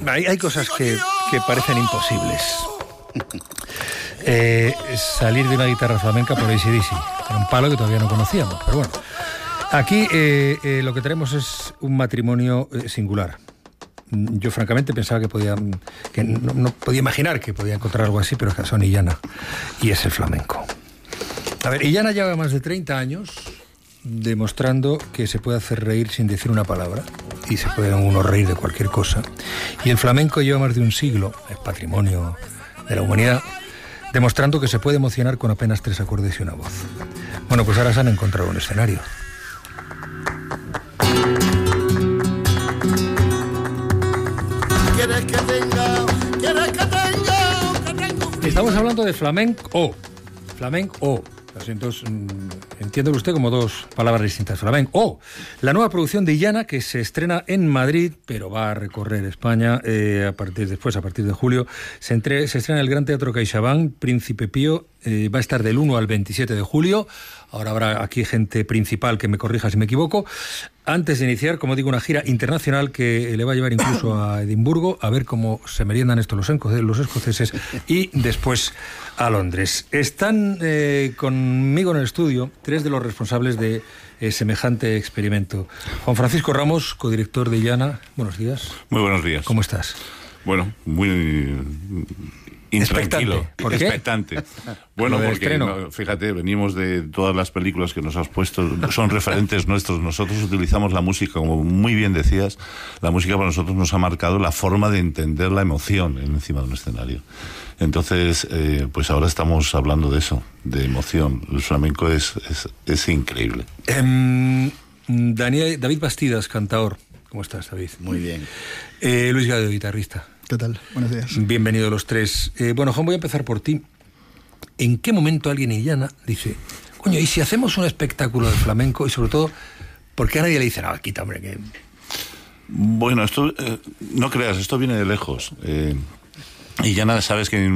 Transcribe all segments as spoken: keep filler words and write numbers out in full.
Hay, hay cosas que, que parecen imposibles. Eh, salir de una guitarra flamenca por A C D C. Era un palo que todavía no conocíamos, pero bueno. Aquí eh, eh, lo que tenemos es un matrimonio eh, singular. Yo francamente pensaba que podía, que no, no podía imaginar que podía encontrar algo así, pero es que son Illana y es el flamenco. A ver, Illana lleva más de treinta años demostrando que se puede hacer reír sin decir una palabra y se puede uno reír de cualquier cosa. Y el flamenco lleva más de un siglo, es patrimonio de la humanidad, demostrando que se puede emocionar con apenas tres acordes y una voz. Bueno, pues ahora se han encontrado un escenario. ¿Quieres que tenga? ¿Quieres que tenga? Que tengo frío. Estamos hablando de flamenco. Flamenco. Entonces, entiende usted como dos palabras distintas. Flamenco. La nueva producción de Illana, que se estrena en Madrid, pero va a recorrer España eh, a partir después, a partir de julio. Se, entre, se estrena en el Gran Teatro CaixaBank, Príncipe Pío. Eh, va a estar del uno al veintisiete de julio. Ahora habrá aquí gente principal que me corrija si me equivoco. Antes de iniciar, como digo, una gira internacional que le va a llevar incluso a Edimburgo, a ver cómo se meriendan estos los, enco- los escoceses, y después a Londres. Están eh, conmigo en el estudio tres de los responsables de eh, semejante experimento. Juan Francisco Ramos, codirector de Illana. Buenos días. Muy buenos días. ¿Cómo estás? Bueno, muy intranquilo. ¿Por qué? Expectante. Bueno, porque no, fíjate, venimos de todas las películas que nos has puesto, son referentes nuestros. Nosotros utilizamos la música, como muy bien decías, la música para nosotros nos ha marcado la forma de entender la emoción encima de un escenario. Entonces, eh, pues ahora estamos hablando de eso, de emoción. El flamenco es, es, es increíble. Um, Daniel, David Bastidas, cantador. ¿Cómo estás, David? Muy bien. Eh, Luis Gado, guitarrista. ¿Qué tal? Buenos días. Bienvenidos los tres. Eh, bueno, Juan, voy a empezar por ti. ¿En qué momento alguien en Illana dice, coño, ¿y si hacemos un espectáculo de flamenco? Y sobre todo, ¿por qué a nadie le dice, no, quita, hombre, que... Bueno, esto, eh, no creas, esto viene de lejos. Eh, y ya nada, sabes que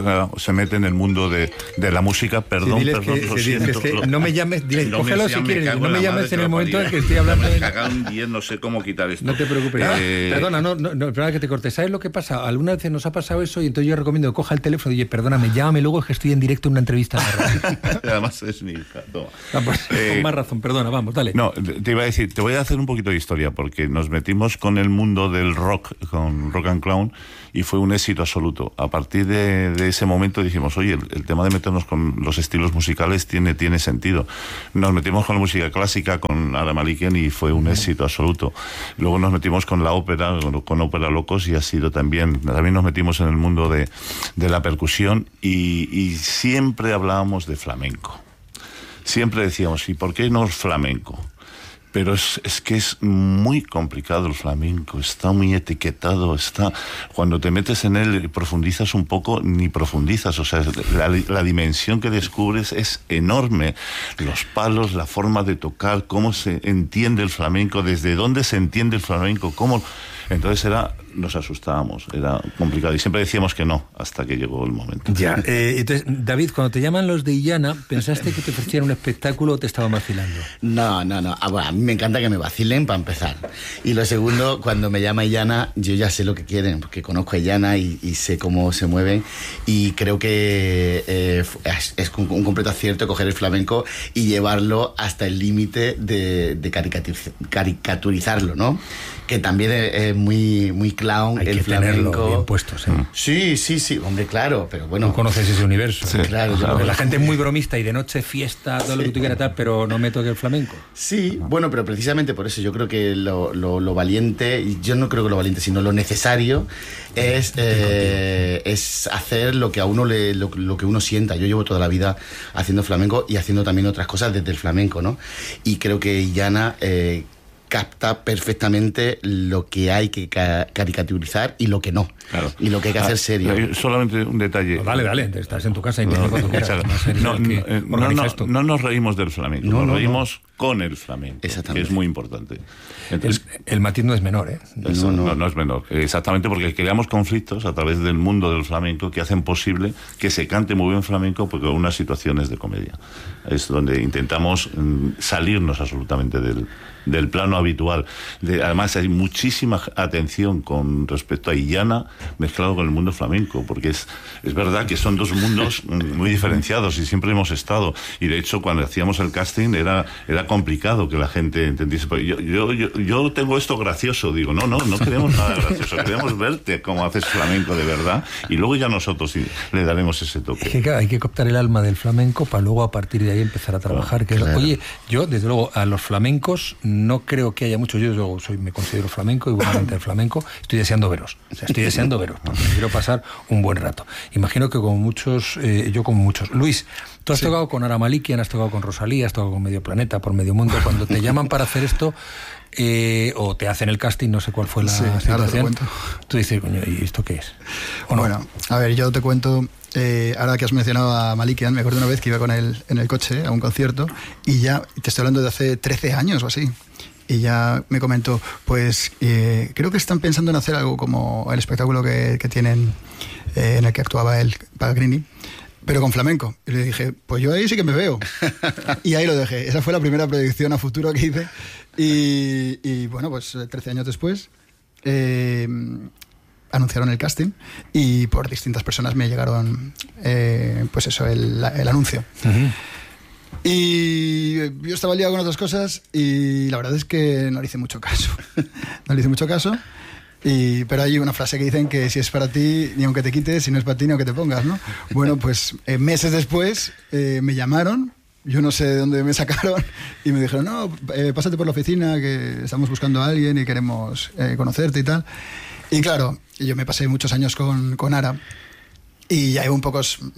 se mete en el mundo de, de la música. Perdón, sí, perdón, que, lo sí, siento. Es que no me llames, dile, no cógelo me, si me quieres, no me llames en el momento en que estoy no hablando. Me de... cagan bien, no sé cómo quitar esto. No te preocupes. Eh... Perdona, no, no, no, perdona que te corte. ¿Sabes lo que pasa? Alguna vez nos ha pasado eso y entonces yo recomiendo que coja el teléfono y diga, perdóname, llámame luego, es que estoy en directo en una entrevista. Además es mi hija. No. Ah, pues, eh... Con más razón, perdona, vamos, dale. No, te iba a decir, te voy a hacer un poquito de historia, porque nos metimos con el mundo del rock, con Rock and Clown, y fue un éxito absoluto. A partir de, de ese momento dijimos, oye, el, el tema de meternos con los estilos musicales tiene, tiene sentido. Nos metimos con la música clásica, con Ara Malikian, y fue un éxito absoluto. Luego nos metimos con la ópera, con, con Ópera Locos, y ha sido también, también nos metimos en el mundo de, de la percusión, y, y siempre hablábamos de flamenco. Siempre decíamos, ¿y por qué no flamenco? Pero es, es que es muy complicado el flamenco, está muy etiquetado, está cuando te metes en él y profundizas un poco, ni profundizas, o sea, la, la dimensión que descubres es enorme. Los palos, la forma de tocar, cómo se entiende el flamenco, desde dónde se entiende el flamenco, cómo... Entonces era, nos asustábamos, era complicado y siempre decíamos que no, hasta que llegó el momento. Ya, eh, entonces, David, cuando te llaman los de Illana, ¿pensaste que te ofrecieran un espectáculo o te estaban vacilando? No, no, no, ah, bueno, a mí me encanta que me vacilen para empezar. Y lo segundo, cuando me llama Illana, yo ya sé lo que quieren, porque conozco a Illana y, y sé cómo se mueven, y creo que eh, es, es un, un completo acierto coger el flamenco y llevarlo hasta el límite de, de caricaturiz- caricaturizarlo, ¿no? Que también es muy, muy clown. Hay el que flamenco. tenerlo bien puesto, ¿sí? Sí, sí, sí, hombre, claro, pero bueno. Tú conoces ese universo. Sí, claro. Claro, Yo, la gente es muy bromista y de noche fiesta, todo sí. Lo que tú quieras tal, pero no me toque el flamenco. Sí, bueno, pero precisamente por eso yo creo que lo, lo, lo valiente, y yo no creo que lo valiente, sino lo necesario es, eh, es hacer lo que a uno le, lo, lo que uno sienta. Yo llevo toda la vida haciendo flamenco y haciendo también otras cosas desde el flamenco, ¿no? Y creo que Illana eh, capta perfectamente lo que hay que ca- caricaturizar y lo que no. Claro. Y lo que hay que hacer serio. Eh, solamente un detalle. No, dale, dale, estás en tu casa y no, cuando quieras. no, no, no, no nos reímos del flamenco, No, nos no, reímos con el flamenco, que es muy importante. Entonces, el, el matiz no es menor, ¿eh? Eso, no, no. No, no es menor. Exactamente porque creamos conflictos a través del mundo del flamenco que hacen posible que se cante muy bien flamenco porque con unas situaciones de comedia. Es donde intentamos mm, salirnos absolutamente del, del plano habitual. De, además hay muchísima atención con respecto a Illana mezclado con el mundo flamenco, porque es, es verdad que son dos mundos muy diferenciados y siempre hemos estado. Y de hecho cuando hacíamos el casting era, era complicado que la gente entendiese. Yo, yo, yo, yo tengo esto gracioso, digo, no, no, no queremos nada gracioso, queremos verte cómo haces flamenco de verdad y luego ya nosotros sí, le daremos ese toque. Es que claro, hay que captar el alma del flamenco para luego a partir de ahí empezar a trabajar. Que claro. Oye, yo desde luego a los flamencos no creo que haya muchos, yo luego soy, me considero flamenco y buenamente del flamenco, estoy deseando veros, o sea, estoy deseando veros, porque quiero pasar un buen rato. Imagino que como muchos, eh, yo como muchos. Luis, tú has sí. tocado con Ara Malikian, has tocado con Rosalía, has tocado con Medio Planeta, por Medio Mundo. Cuando te llaman para hacer esto, eh, o te hacen el casting, no sé cuál fue la sí, situación, tú dices, coño, ¿y esto qué es? ¿O bueno, no? A ver, yo te cuento, eh, ahora que has mencionado a Malikian, me acuerdo una vez que iba con él en el coche a un concierto, y ya, te estoy hablando de hace trece años o así, y ya me comentó, pues eh, creo que están pensando en hacer algo como el espectáculo que, que tienen, eh, en el que actuaba el Pellegrini, pero con flamenco. Y le dije, pues yo ahí sí que me veo. Y ahí lo dejé. Esa fue la primera proyección a futuro que hice. Y, y bueno, pues trece años después eh, anunciaron el casting y por distintas personas me llegaron, eh, pues eso, el, el anuncio. Uh-huh. Y yo estaba liado con otras cosas y la verdad es que no le hice mucho caso. No le hice mucho caso. Y, pero hay una frase que dicen que si es para ti, ni aunque te quites, si no es para ti, ni aunque te pongas, ¿no? Bueno, pues eh, meses después eh, me llamaron, yo no sé de dónde me sacaron, y me dijeron, no, eh, pásate por la oficina, que estamos buscando a alguien y queremos eh, conocerte y tal. Y claro, yo me pasé muchos años con, con Ara, y ya un poco...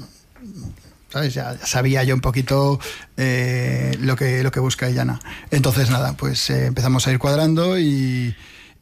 ¿Sabes? Ya, ya sabía yo un poquito eh, lo que, lo que busca Illana. Entonces, nada, pues eh, empezamos a ir cuadrando y...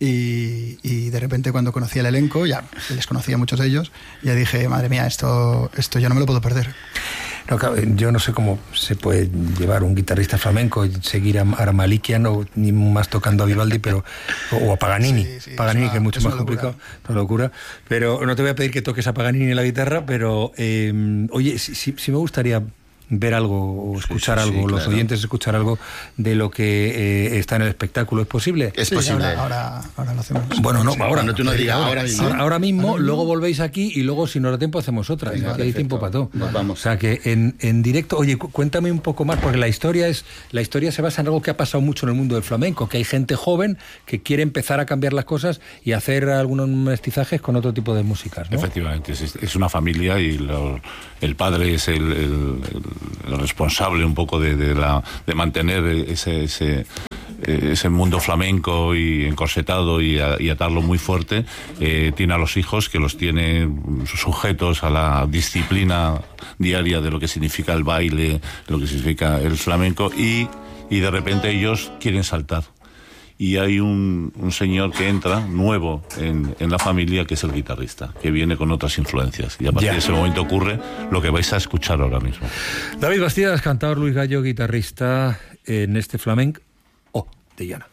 Y, y de repente cuando conocí el elenco, ya les conocía a muchos de ellos, ya dije, madre mía, esto, esto yo no me lo puedo perder. No, yo no sé cómo se puede llevar un guitarrista flamenco y seguir a Ara Malikian, o ni más tocando a Vivaldi, pero o a Paganini, sí, sí, Paganini, es una, que es mucho es más complicado, una locura. Pero no te voy a pedir que toques a Paganini en la guitarra, pero eh, oye, sí, sí, sí me gustaría ver algo o escuchar sí, sí, algo, sí, los claro. oyentes escuchar algo de lo que eh, está en el espectáculo. ¿Es posible? Es sí, posible. Ahora, ahora, ahora lo hacemos. Bueno, no, sí, ahora. No, tú no digas ahora mismo. Ahora, ahora mismo, ahora luego mismo. Volvéis aquí y luego, si nos da tiempo, hacemos otra. Venga, o sea, que hay tiempo para todo. Nos vamos. O sea, que en, en directo, oye, cu- cuéntame un poco más, porque la historia es la historia se basa en algo que ha pasado mucho en el mundo del flamenco, que hay gente joven que quiere empezar a cambiar las cosas y hacer algunos mestizajes con otro tipo de músicas, ¿no? Efectivamente, es, es una familia y lo, el padre es el, el, el responsable un poco de, de, la, de mantener ese, ese, ese mundo flamenco y encorsetado y, a, y atarlo muy fuerte. Eh, tiene a los hijos que los tiene sujetos a la disciplina diaria de lo que significa el baile, de lo que significa el flamenco, y, y de repente ellos quieren saltar. Y hay un, un señor que entra nuevo en, en la familia, que es el guitarrista, que viene con otras influencias. Y a partir ya. de ese momento ocurre lo que vais a escuchar ahora mismo. David Bastidas, cantador, Luis Gallo, guitarrista en este flamenco oh, de Illana.